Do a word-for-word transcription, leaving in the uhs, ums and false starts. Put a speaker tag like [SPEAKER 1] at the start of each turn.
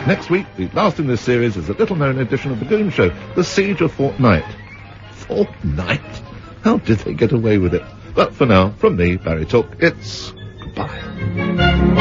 [SPEAKER 1] Next week, the last in this series is a little-known edition of The Goon Show, The Siege of Fort Knight. Fort Knight? How did they get away with it? But for now, from me, Barry Took, it's goodbye.